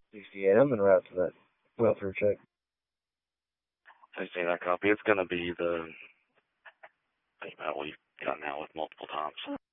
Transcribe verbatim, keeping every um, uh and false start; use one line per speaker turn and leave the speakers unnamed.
sixty-eight, I'm en route to that welfare check.
sixty-eight, that copy. It's going to be the same metal you've got now with multiple tops.